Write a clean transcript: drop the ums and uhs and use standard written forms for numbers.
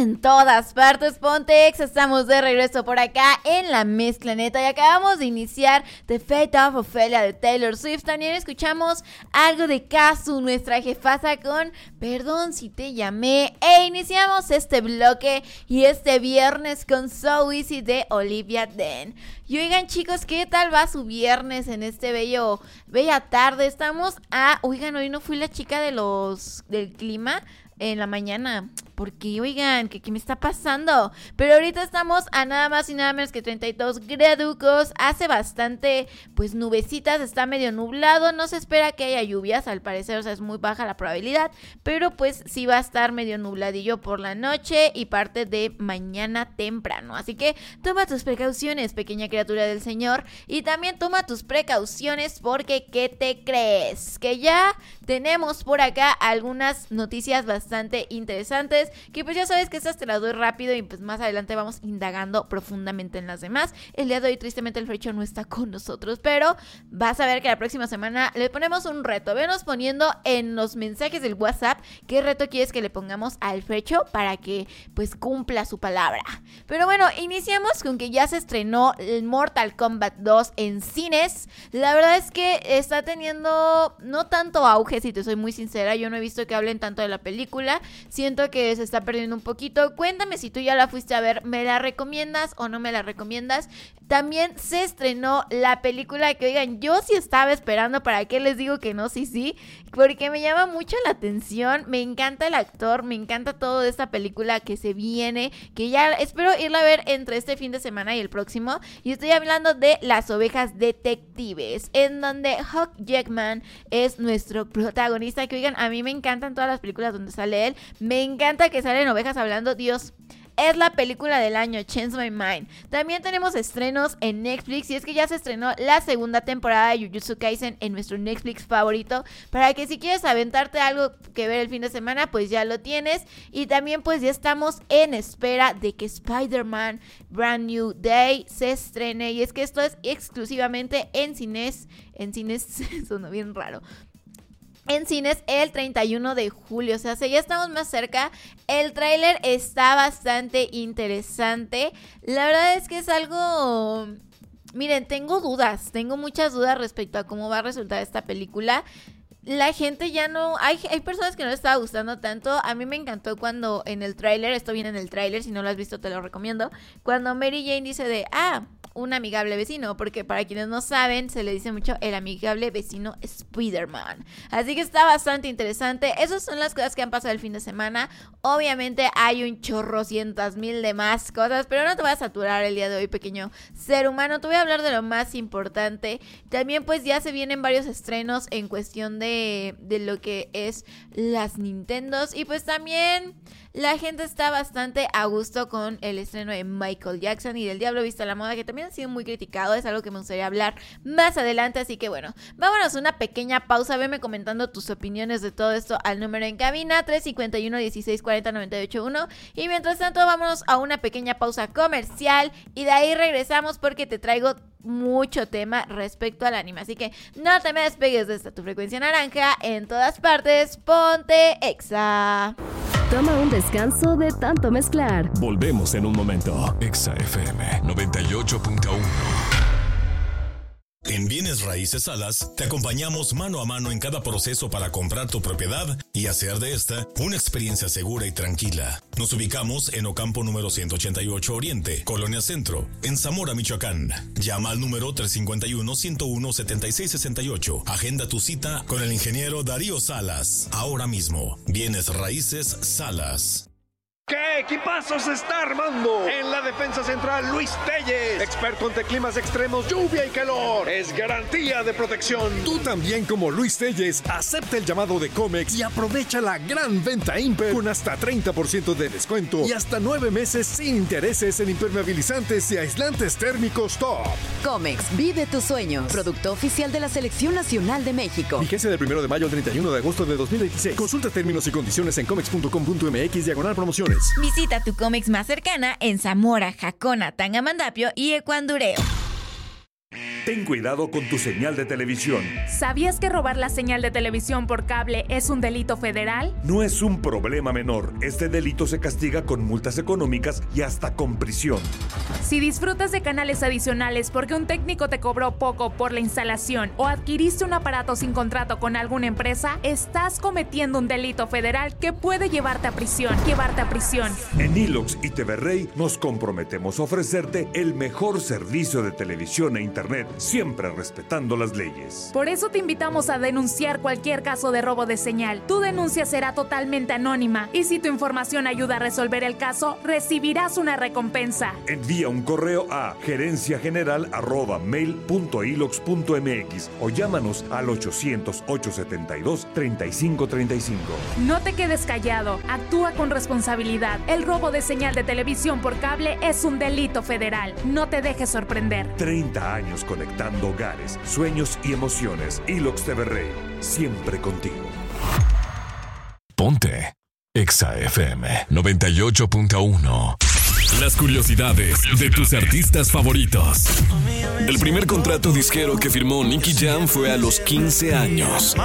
En todas partes, Pontex, estamos de regreso por acá en la mezcla neta y acabamos de iniciar The Fate of Ophelia de Taylor Swift. También escuchamos algo de Kazu, nuestra jefaza, con Perdón si te llamé, e iniciamos este bloque y este viernes con So Easy de Olivia Dean. Y oigan, chicos, ¿qué tal va su viernes en este bella tarde? Estamos oigan, hoy no fui la chica del clima en la mañana, porque oigan, ¿qué me está pasando? Pero ahorita estamos a nada más y nada menos que 32 graducos, hace bastante, pues, nubecitas, está medio nublado, no se espera que haya lluvias, al parecer, o sea, es muy baja la probabilidad, pero pues sí va a estar medio nubladillo por la noche y parte de mañana temprano, así que toma tus precauciones, pequeña criatura del Señor, y también toma tus precauciones porque, ¿qué te crees? Que ya tenemos por acá algunas noticias bastante interesantes, que pues ya sabes que estas te las doy rápido y pues más adelante vamos indagando profundamente en las demás. El día de hoy tristemente el Frecho no está con nosotros, pero vas a ver que la próxima semana le ponemos un reto. Venos poniendo en los mensajes del WhatsApp qué reto quieres que le pongamos al Frecho para que pues cumpla su palabra. Pero bueno, iniciamos con que ya se estrenó el Mortal Kombat 2 en cines. La verdad es que está teniendo no tanto auge, si te soy muy sincera, yo no he visto que hablen tanto de la película. Siento que se está perdiendo un poquito. Cuéntame si tú ya la fuiste a ver, ¿me la recomiendas o no me la recomiendas? También se estrenó la película que, oigan, yo sí estaba esperando, ¿para qué les digo que no? Sí, porque me llama mucho la atención, me encanta el actor, me encanta todo de esta película que se viene, que ya espero irla a ver entre este fin de semana y el próximo, y estoy hablando de Las Ovejas Detectives, en donde Hugh Jackman es nuestro protagonista, que oigan, a mí me encantan todas las películas donde sale él, me encanta que salen ovejas hablando, Dios. Es la película del año, Change My Mind. También tenemos estrenos en Netflix y es que ya se estrenó la segunda temporada de Jujutsu Kaisen en nuestro Netflix favorito, para que si quieres aventarte algo que ver el fin de semana, pues ya lo tienes. Y también pues ya estamos en espera de que Spider-Man Brand New Day se estrene, y es que esto es exclusivamente en cines, sonó bien raro, en cines el 31 de julio, o sea, ya estamos más cerca. El tráiler está bastante interesante. La verdad es que es algo... Miren, tengo muchas dudas respecto a cómo va a resultar esta película. La gente ya no... Hay personas que no les estaba gustando tanto. A mí me encantó cuando en el tráiler, esto viene en el tráiler, si no lo has visto te lo recomiendo, cuando Mary Jane dice de... un amigable vecino, porque para quienes no saben, se le dice mucho el amigable vecino Spider-Man. Así que está bastante interesante. Esas son las cosas que han pasado el fin de semana. Obviamente hay un chorrocientas mil de más cosas, pero no te voy a saturar el día de hoy, pequeño ser humano. Te voy a hablar de lo más importante. También pues ya se vienen varios estrenos en cuestión de lo que es las Nintendos, y pues también la gente está bastante a gusto con el estreno de Michael Jackson y del Diablo Viste a la Moda, que también ha sido muy criticado. Es algo que me gustaría hablar más adelante, así que bueno, vámonos a una pequeña pausa. Veme comentando tus opiniones de todo esto al número en cabina 351-1640-981, y mientras tanto vámonos a una pequeña pausa comercial y de ahí regresamos porque te traigo mucho tema respecto al anime, así que no te me despegues de esta tu frecuencia naranja. En todas partes, ponte Exa. Toma un descanso de tanto mezclar. Volvemos en un momento. Exa FM 98.1. En Bienes Raíces Salas, te acompañamos mano a mano en cada proceso para comprar tu propiedad y hacer de esta una experiencia segura y tranquila. Nos ubicamos en Ocampo número 188 Oriente, Colonia Centro, en Zamora, Michoacán. Llama al número 351-101-7668. Agenda tu cita con el ingeniero Darío Salas. Ahora mismo, Bienes Raíces Salas. ¿Qué equipazo se está armando? En la defensa central, Luis Telles, experto ante climas extremos, lluvia y calor. Es garantía de protección. Tú también, como Luis Telles, acepta el llamado de Comex y aprovecha la gran venta Imper con hasta 30% de descuento y hasta 9 meses sin intereses en impermeabilizantes y aislantes térmicos top. Comex, vive tus sueños. Producto oficial de la Selección Nacional de México. Vigencia del 1 de mayo al 31 de agosto de 2026. Consulta términos y condiciones en comex.com.mx/promociones. Visita tu Comex más cercana en Zamora, Jacona, Tangamandapio y Ecuandureo. Ten cuidado con tu señal de televisión. ¿Sabías que robar la señal de televisión por cable es un delito federal? No es un problema menor. Este delito se castiga con multas económicas y hasta con prisión. Si disfrutas de canales adicionales porque un técnico te cobró poco por la instalación o adquiriste un aparato sin contrato con alguna empresa, estás cometiendo un delito federal que puede llevarte a prisión. En Ilox y TV Rey nos comprometemos a ofrecerte el mejor servicio de televisión e internet, siempre respetando las leyes. Por eso te invitamos a denunciar cualquier caso de robo de señal. Tu denuncia será totalmente anónima y si tu información ayuda a resolver el caso, recibirás una recompensa. Envía un correo a gerenciageneral@mail.ilox.mx o llámanos al 800-872-3535. No te quedes callado, actúa con responsabilidad. El robo de señal de televisión por cable es un delito federal. No te dejes sorprender. 30 años conectando hogares, sueños y emociones. Ilox TV Rey, siempre contigo. Ponte Exa FM 98.1. Las curiosidades de tus artistas favoritos. El primer contrato disquero que firmó Nicky Jam fue a los 15 años.